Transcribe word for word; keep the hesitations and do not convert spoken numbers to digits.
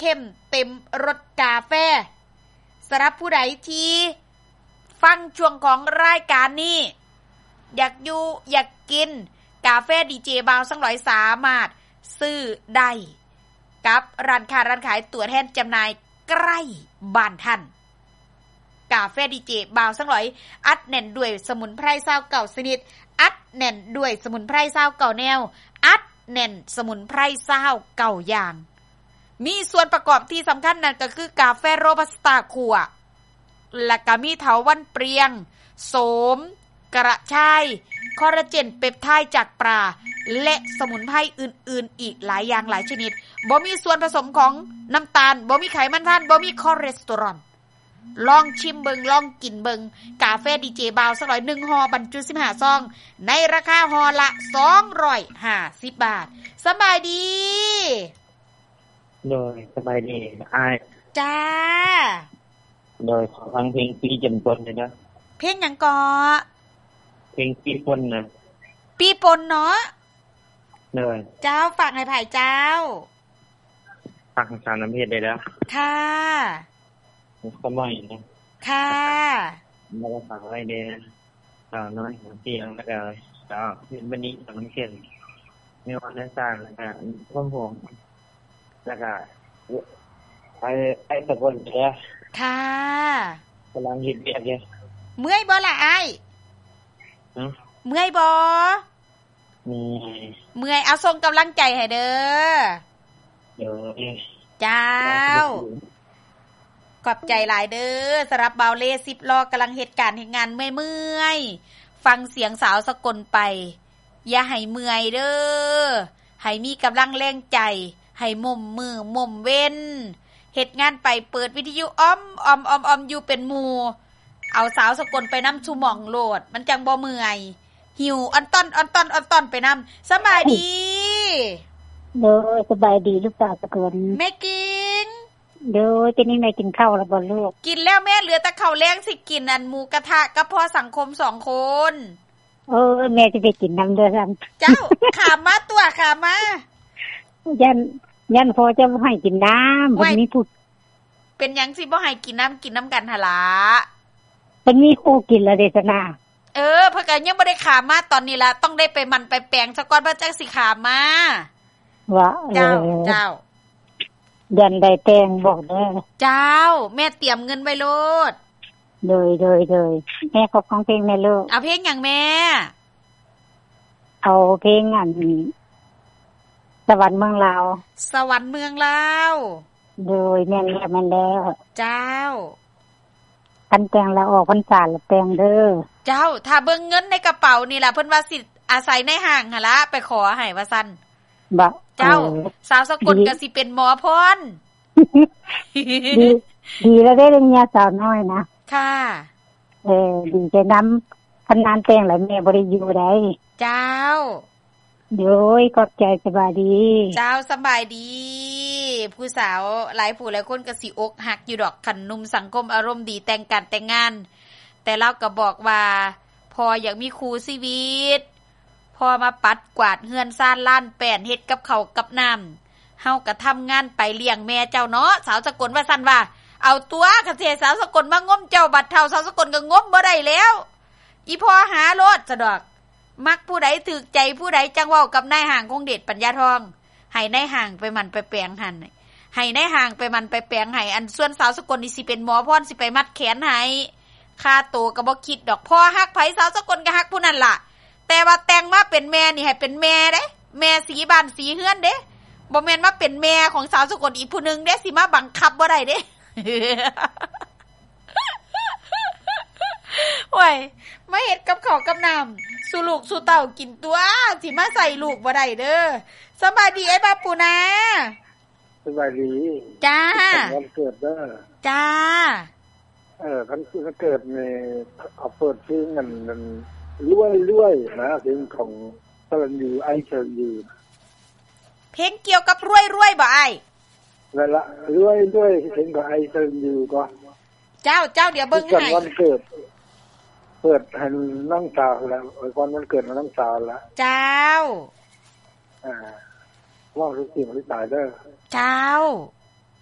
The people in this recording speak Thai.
เข้มเต็มรสกาแฟสำหรับผู้ใดที่ฟังช่วงของรายการนี้อยากอยู่อยากกินกาแฟดีเจบาวสังหลอยสามารถซื้อได้กับร้านค้าร้านขายตัวแทนจำหน่ายใกล้บ้านท่านกาแฟดีเจบาวสังหลอยอัดแน่นด้วยสมุนไพรเศร้าเก่าชนิดอัดแน่นด้วยสมุนไพรเศร้าเก่าแนวอัดแน่นสมุนไพรเศร้าเก่าอย่างมีส่วนประกอบที่สำคัญนั่นก็คือกาแฟโรบัสต้าคั่วและก็มีเถาวัลย์เปรียงโสมกระชายคอลลาเจนเปปไทด์จากปลาและสมุนไพรอื่นๆอีกหลายอย่างหลายชนิดบ่มีส่วนผสมของน้ำตาลบ่มีไขมันท่านบ่มีคอเลสเตอรอลลองชิมเบิงลองกินเบิงกาแฟดีเจบาวสักหน่อยหนึ่งห่อบรรจุสิบห้าซองในราคาห่อละสองร้อยห้าสิบบาทสบายดีโดยสบายดีอ้ายจ้าโดยขอฟังเพลงปีจำปนเลยนะเพลงหยังก่อเพลงปีปนนะปีปนเนาะโดยเจ้าฝากให้ไผ่เจ้าฝากสารน้ำเพชรได้แล้วค่ะสมัยนะค่ะมาฝากไว้เด้อสาวน้อยเสียงแล้วก็สาวเป็นบันนี้สาวน้ำเข็มมีวันได้สร้างแล้วก็ร่วมห่วงแล้วก็ไปไปตะกนเด้อค่ะกำลังเฮ็ดเวียกอยู่เมื่อยบ่ล่ะอ้ายฮะเมื่อยบ่มีเมื่อยเอาส่งกำลังใจให้เด้อเดี๋ยวเจ้าขอบใจหลายเด้อสำหรับเบาเล่สิบล้อกำลังเหตุการณ์เหตุงานเมื่อยๆฟังเสียงสาวสกลไปอย่าให้เมื่อยเด้อให้มีกำลังแรงใจให้มุมมือมุมเว้นเหตุงานไปเปิดวิทยุอ้อมอ้อมอ้อมอ้อมอยู่เป็นหมู่เอาสาวสกลไปน้ำชูหม่องโลดมันจังบ่เมื่อยหิวอันต้นอันต้นอันต้นไปน้ำสบายดีโดยสบายดีลูกสาวสกลแม่กินโดยเป็นยังไงกินข้าวแล้วบ่ลูกกินแล้วแม่เหลือแต่ข้าวแลงสิกินอันหมูกระทะกับพ่อสังคมสองคนเออแม่จะไปกินน้ำเด้อซั่นเจ้าขามาตัวขามายันยันพอจะบ่ให้กินน้ำบ่มีผู้เป็นหยังสิบ่ให้กินน้ำกินน้ำกันหล่ะเพิ่นมีคู่กินแล้วเด้ซะนะเออเพิ่นก็ยังบ่ได้ขามาตอนนี้ล่ะต้องได้ไปมันไปแปลงซะก่อนว่าจังสิขามาว่าเจ้าเจ้ายันได้แต่งบอกเด้อเจ้าแม่เตรียมเงินไว้โลดโดยโดยโดยแม่ขอฟังเพลงแม่ลูกเอาเพลงหยังแม่เอาเพลงอันสวรรค์เมืองลาวสวรรค์เมืองลาวโดยแม่นแล้วแม่นแล้วเจ้าคันแต่งแล้วออกพรรษาแล้วแต่งเด้อเจ้าถ้าเบิ่งเงินในกระเป๋านี่ล่ะเพิ่นว่าสิอาศัยในห้างหั่นล่ะไปขอให้ว่าซั่นบ่เจ้าสาวสกลก็สิเป็นหมอพรดีดีแล้วได้เรื่องยาสาวน้อยนะค่ะเออดีใจนำคันนานแต่งแล้วแม่บ่ได้อยู่ได้เจ้าโดยขอบใจสบายดีเจ้าสบายดีผู้สาวหลายผู้หลายคนก็สิอกหักอยู่ดอกคันหนุ่มสังคมอารมณ์ดีแต่งกันแต่งงานแต่เราก็บอกว่าพออยากมีคู่ชีวิตพอมาปัดกวาดเฮือนซ่านล้านแป้นเฮ็ดกับข้าวกับน้ำเฮาก็ทำงานไปเลี้ยงแม่เจ้าเนาะสาวสกลว่าซั่นว่าเอาตัวกะเทสาวสกลมางมเจ้าบัดเฒ่าสาวสกลก็งมบ่ได้แล้วอีพ่อหาโลดซะดอกมักผู้ใดถูกใจผู้ใดจังเว้ากับนายห้างคงเดชปัญญาทองให้นายห้างไปมันไปแปลงหั่นให้นายห้างไปมันไปแปลงให้อันส่วนสาวสกลนี่สิเป็นหมอพรสิไปมัดแขนให้ค่าโตก็บ่คิดดอกพ่อฮักไผสาวสกลก็ฮักผู้นั้นล่ะแต่ว่าแต่งมาเป็นแม่นี่ให้เป็นแม่เด้แม่สีบ้านสีเฮือนเด้บ่แม่นมาเป็นแม่ของสาวสกลอีกผู้นึงเด้สิมาบังคับบ่ได้เด้ โอ้ยมาเฮ็ดกับข้าวกับน้ำสู่ลูกสู่เต้ากินตัวสิมาใส่ลูกบ่ได้เด้อสบายดีไอ้บาปูนะสบายดีจ้าวันเกิดเด้อจ้าเออคันวันเกิดนี่เอาเปิดเพลงกันมันรวยๆนะเพลงของสรัญยูไอเชิญยูเพลงเกี่ยวกับรวยๆบ่อ้ายนั่นล่ะรวยๆเพลงของไอเชิญยูก็เจ้าเจ้าเดี๋ยวเบิ่งให้วันเกิดเปิดให้น้องสาวแล้วไอ้ก่อนวันเกิดน้องสาวแล้วเจ้าอ่าว่ารู้สึกมันตายเด้อเจ้า